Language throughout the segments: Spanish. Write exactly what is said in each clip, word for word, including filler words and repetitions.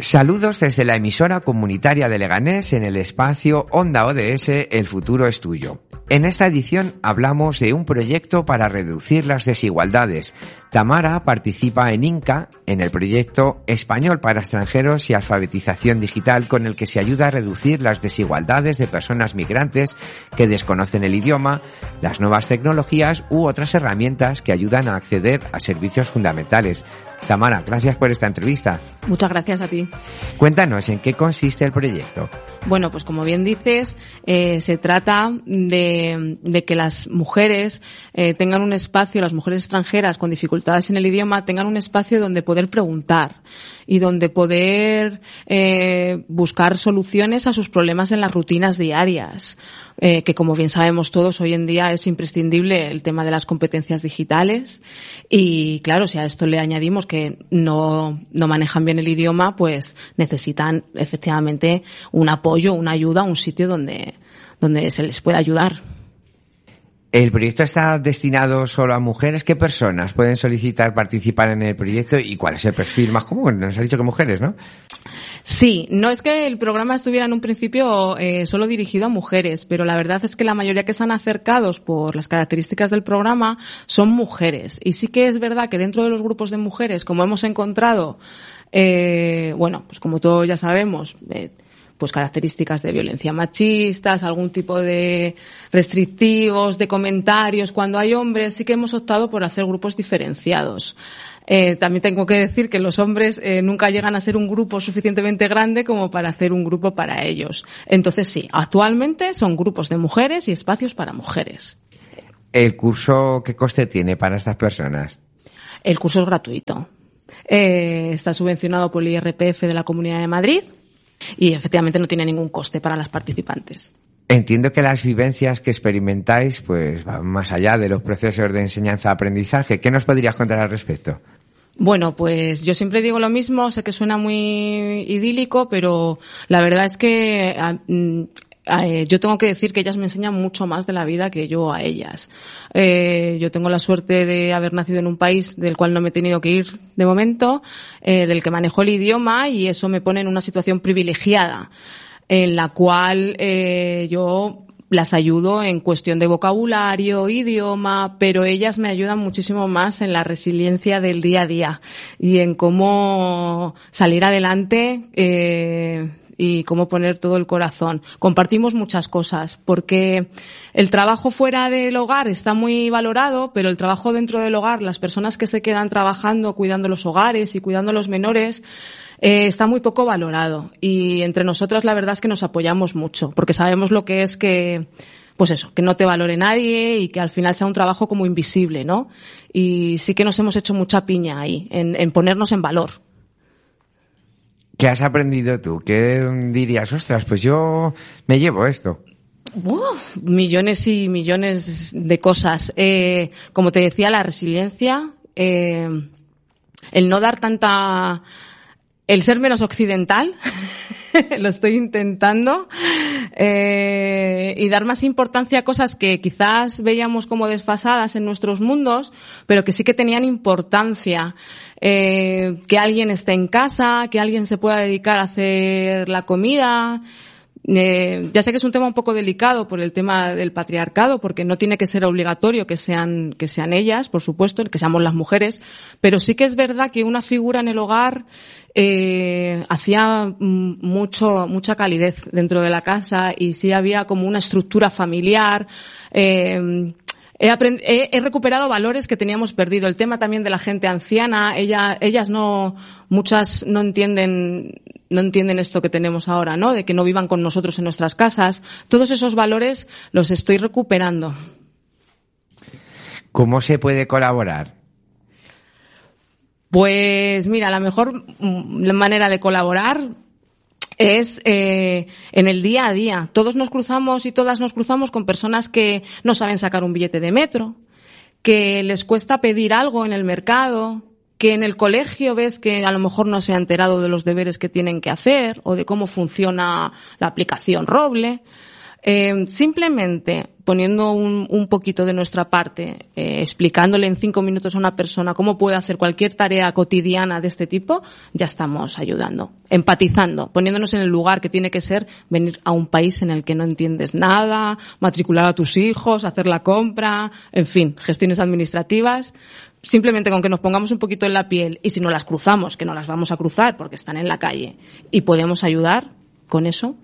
Saludos desde la emisora comunitaria de Leganés en el espacio Onda O D S, El futuro es tuyo. En esta edición hablamos de un proyecto para reducir las desigualdades. Tamara participa en INCA, en el proyecto Español para extranjeros y alfabetización digital, con el que se ayuda a reducir las desigualdades de personas migrantes que desconocen el idioma, las nuevas tecnologías u otras herramientas que ayudan a acceder a servicios fundamentales. Tamara, gracias por esta entrevista. Muchas gracias a ti. Cuéntanos, ¿en qué consiste el proyecto? Bueno, pues como bien dices, eh, se trata de, de que las mujeres eh, tengan un espacio, las mujeres extranjeras con dificultades en el idioma, tengan un espacio donde poder preguntar y donde poder eh, buscar soluciones a sus problemas en las rutinas diarias. Eh, que como bien sabemos todos, hoy en día es imprescindible el tema de las competencias digitales y claro, si a esto le añadimos que no, no manejan bien el idioma, pues necesitan efectivamente un apoyo, una ayuda, un sitio donde, donde se les pueda ayudar. ¿El proyecto está destinado solo a mujeres? ¿Qué personas pueden solicitar participar en el proyecto y cuál es el perfil más común? Nos has dicho que mujeres, ¿no? Sí, no es que el programa estuviera en un principio eh, solo dirigido a mujeres, pero la verdad es que la mayoría que se han acercado por las características del programa son mujeres. Y sí que es verdad que dentro de los grupos de mujeres, como hemos encontrado, eh, bueno, pues como todos ya sabemos, eh, pues características de violencia machistas, algún tipo de restrictivos, de comentarios cuando hay hombres, sí que hemos optado por hacer grupos diferenciados. Eh, también tengo que decir que los hombres eh, nunca llegan a ser un grupo suficientemente grande como para hacer un grupo para ellos. Entonces sí, actualmente son grupos de mujeres y espacios para mujeres. ¿El curso qué coste tiene para estas personas? El curso es gratuito. Eh, está subvencionado por el I R P F de la Comunidad de Madrid y efectivamente no tiene ningún coste para las participantes. Entiendo que las vivencias que experimentáis pues van más allá de los procesos de enseñanza-aprendizaje. ¿Qué nos podrías contar al respecto? Bueno, pues yo siempre digo lo mismo, sé que suena muy idílico, pero la verdad es que eh, eh, yo tengo que decir que ellas me enseñan mucho más de la vida que yo a ellas. Eh, yo tengo la suerte de haber nacido en un país del cual no me he tenido que ir de momento, eh, del que manejo el idioma y eso me pone en una situación privilegiada, en la cual eh, yo las ayudo en cuestión de vocabulario, idioma, pero ellas me ayudan muchísimo más en la resiliencia del día a día y en cómo salir adelante eh, y cómo poner todo el corazón. Compartimos muchas cosas, porque el trabajo fuera del hogar está muy valorado, pero el trabajo dentro del hogar, las personas que se quedan trabajando, cuidando los hogares y cuidando a los menores, Eh, está muy poco valorado y entre nosotras la verdad es que nos apoyamos mucho porque sabemos lo que es que, pues eso, que no te valore nadie y que al final sea un trabajo como invisible, ¿no? Y sí que nos hemos hecho mucha piña ahí, en, en ponernos en valor. ¿Qué has aprendido tú? ¿Qué dirías? Ostras, pues yo me llevo esto. Uh, millones y millones de cosas. Eh, como te decía, la resiliencia, eh, el no dar tanta... El ser menos occidental, lo estoy intentando, eh, y dar más importancia a cosas que quizás veíamos como desfasadas en nuestros mundos, pero que sí que tenían importancia. Eh, que alguien esté en casa, que alguien se pueda dedicar a hacer la comida. Eh, ya sé que es un tema un poco delicado por el tema del patriarcado, porque no tiene que ser obligatorio que sean, que sean ellas, por supuesto, que seamos las mujeres, pero sí que es verdad que una figura en el hogar eh, hacía mucho, mucha calidez dentro de la casa y sí había como una estructura familiar. Eh, He, aprend- he, he recuperado valores que teníamos perdido. El tema también de la gente anciana, ella, ellas no, muchas no entienden, no entienden esto que tenemos ahora, ¿no? De que no vivan con nosotros en nuestras casas. Todos esos valores los estoy recuperando. ¿Cómo se puede colaborar? Pues mira, la mejor manera de colaborar es eh, en el día a día. Todos nos cruzamos y todas nos cruzamos con personas que no saben sacar un billete de metro, que les cuesta pedir algo en el mercado, que en el colegio ves que a lo mejor no se ha enterado de los deberes que tienen que hacer o de cómo funciona la aplicación Roble. Eh, simplemente poniendo un, un poquito de nuestra parte, eh, explicándole en cinco minutos a una persona cómo puede hacer cualquier tarea cotidiana de este tipo, ya estamos ayudando, empatizando, poniéndonos en el lugar que tiene que ser venir a un país en el que no entiendes nada, matricular a tus hijos, hacer la compra, en fin, gestiones administrativas. Simplemente con que nos pongamos un poquito en la piel, y si no las cruzamos, que no las vamos a cruzar porque están en la calle, y podemos ayudar, con eso.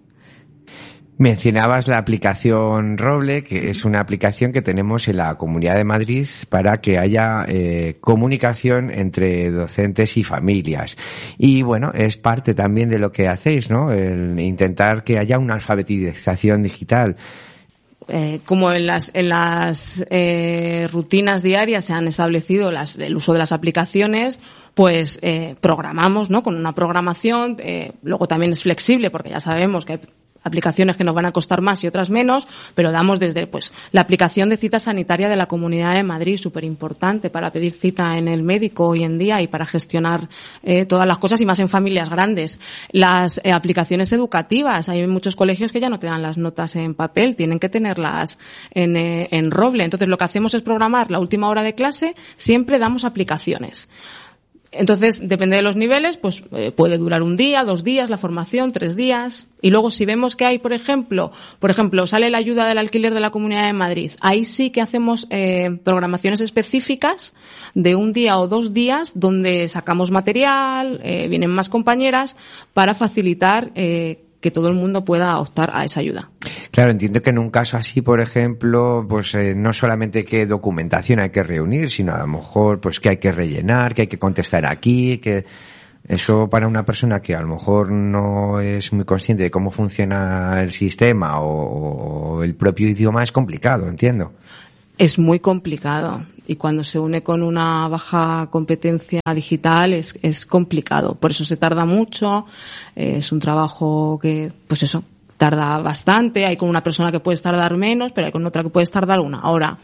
Mencionabas la aplicación Roble, que es una aplicación que tenemos en la Comunidad de Madrid para que haya eh, comunicación entre docentes y familias. Y bueno, es parte también de lo que hacéis, ¿no? El intentar que haya una alfabetización digital. Eh, como en las en las eh, rutinas diarias se han establecido las, el uso de las aplicaciones, pues eh, programamos, ¿no? Con una programación, eh, luego también es flexible porque ya sabemos que hay aplicaciones que nos van a costar más y otras menos, pero damos desde pues la aplicación de cita sanitaria de la Comunidad de Madrid, súper importante para pedir cita en el médico hoy en día y para gestionar eh, todas las cosas, y más en familias grandes. Las eh, aplicaciones educativas, hay muchos colegios que ya no te dan las notas en papel, tienen que tenerlas en, eh, en Roble. Entonces lo que hacemos es programar la última hora de clase, siempre damos aplicaciones. Entonces, depende de los niveles, pues eh, puede durar un día, dos días, la formación, tres días. Y luego, si vemos que hay, por ejemplo, por ejemplo, sale la ayuda del alquiler de la Comunidad de Madrid, ahí sí que hacemos eh, programaciones específicas de un día o dos días donde sacamos material, eh, vienen más compañeras para facilitar eh, que todo el mundo pueda optar a esa ayuda. Claro, entiendo que en un caso así, por ejemplo, pues eh, no solamente qué documentación hay que reunir, sino a lo mejor pues qué hay que rellenar, qué hay que contestar aquí, que eso para una persona que a lo mejor no es muy consciente de cómo funciona el sistema o, o el propio idioma es complicado, entiendo. Es muy complicado, y cuando se une con una baja competencia digital es, es complicado. Por eso se tarda mucho, eh, es un trabajo que, pues eso, tarda bastante. Hay con una persona que puedes tardar menos, pero hay con otra que puedes tardar una hora.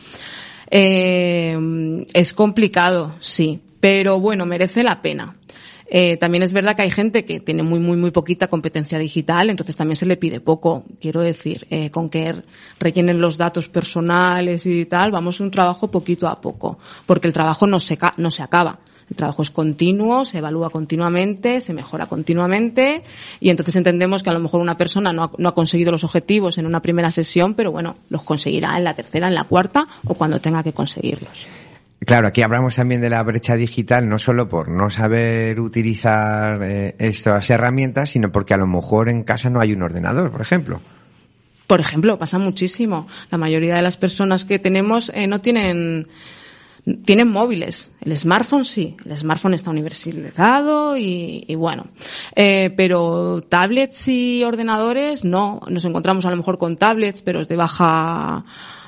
Eh, es complicado, sí, pero bueno, merece la pena. Eh, también es verdad que hay gente que tiene muy, muy, muy poquita competencia digital, entonces también se le pide poco. Quiero decir, eh, con que rellenen los datos personales y tal, vamos a un trabajo poquito a poco, porque el trabajo no se, ca- no se acaba. El trabajo es continuo, se evalúa continuamente, se mejora continuamente, y entonces entendemos que a lo mejor una persona no ha, no ha conseguido los objetivos en una primera sesión, pero bueno, los conseguirá en la tercera, en la cuarta o cuando tenga que conseguirlos. Claro, aquí hablamos también de la brecha digital, no solo por no saber utilizar eh, estas herramientas, sino porque a lo mejor en casa no hay un ordenador, por ejemplo. Por ejemplo, pasa muchísimo. La mayoría de las personas que tenemos eh, no tienen... Tienen móviles. El smartphone sí. El smartphone está universalizado y, y bueno. Eh, pero tablets y ordenadores no. Nos encontramos a lo mejor con tablets, pero es de baja...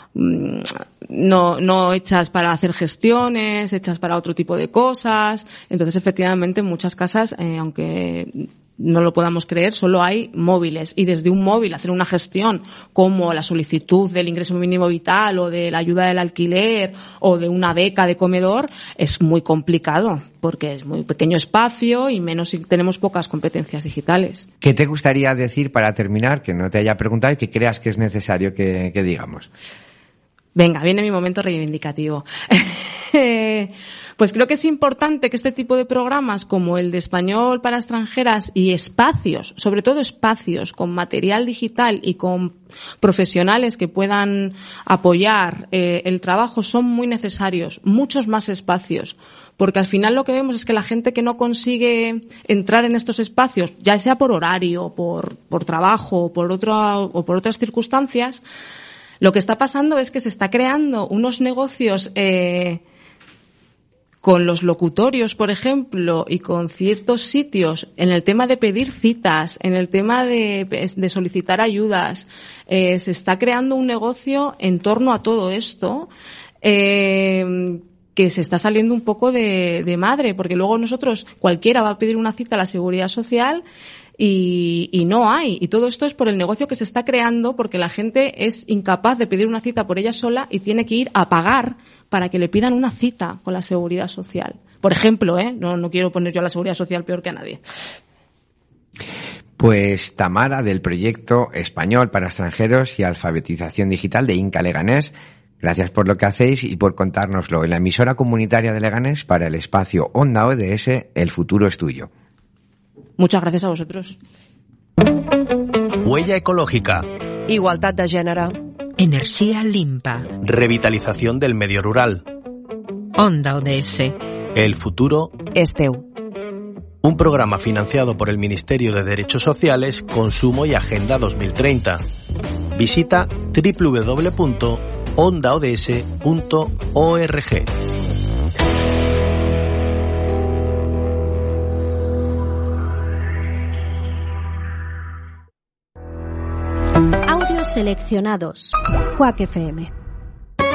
no no hechas para hacer gestiones, hechas para otro tipo de cosas. Entonces, efectivamente, en muchas casas, eh, aunque no lo podamos creer, solo hay móviles, y desde un móvil hacer una gestión como la solicitud del ingreso mínimo vital o de la ayuda del alquiler o de una beca de comedor es muy complicado, porque es muy pequeño espacio y menos si tenemos pocas competencias digitales. ¿Qué te gustaría decir para terminar, que no te haya preguntado y que creas que es necesario que, que digamos? Venga, viene mi momento reivindicativo. Pues creo que es importante que este tipo de programas como el de Español para extranjeras y espacios, sobre todo espacios con material digital y con profesionales que puedan apoyar eh, el trabajo, son muy necesarios, muchos más espacios. Porque al final lo que vemos es que la gente que no consigue entrar en estos espacios, ya sea por horario, por, por trabajo o por, otro, o por otras circunstancias, lo que está pasando es que se está creando unos negocios eh, con los locutorios, por ejemplo, y con ciertos sitios en el tema de pedir citas, en el tema de, de solicitar ayudas. Eh, se está creando un negocio en torno a todo esto eh, que se está saliendo un poco de, de madre, porque luego nosotros, cualquiera va a pedir una cita a la Seguridad Social y, y no hay. Y todo esto es por el negocio que se está creando, porque la gente es incapaz de pedir una cita por ella sola y tiene que ir a pagar para que le pidan una cita con la Seguridad Social. Por ejemplo, ¿eh? No, no quiero poner yo a la Seguridad Social peor que a nadie. Pues Tamara, del proyecto Español para Extranjeros y Alfabetización Digital de Inca Leganés, gracias por lo que hacéis y por contárnoslo en la emisora comunitaria de Leganés para el espacio Onda O D S, El futuro es tuyo. Muchas gracias a vosotros. Huella ecológica. Igualtat de gènere. Energía limpa. Revitalización del medio rural. Onda O D S. El futuro És teu. Un programa financiado por el Ministerio de Derechos Sociales, Consumo y Agenda dos mil treinta. Visita doble u doble u doble u punto onda o d s punto org. Audios seleccionados. Quack F M.